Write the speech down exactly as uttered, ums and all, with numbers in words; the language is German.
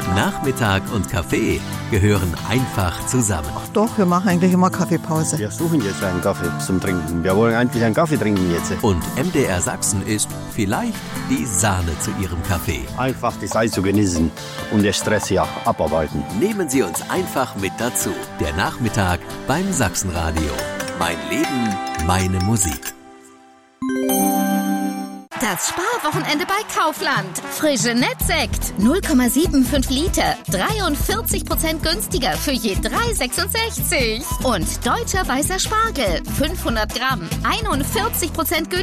Nachmittag und Kaffee gehören einfach zusammen. Doch, wir machen eigentlich immer Kaffeepause. Wir suchen jetzt einen Kaffee zum Trinken. Wir wollen eigentlich einen Kaffee trinken jetzt. Und M D R Sachsen ist vielleicht die Sahne zu Ihrem Kaffee. Einfach die Zeit zu genießen und den Stress hier abarbeiten. Nehmen Sie uns einfach mit dazu. Der Nachmittag beim Sachsenradio. Mein Leben, meine Musik. Das Sparwochenende bei Kaufland. Frische Nettsekt. null Komma fünfundsiebzig Liter. dreiundvierzig Prozent günstiger für je drei Euro sechsundsechzig. Und deutscher weißer Spargel. fünfhundert Gramm. einundvierzig Prozent günstiger.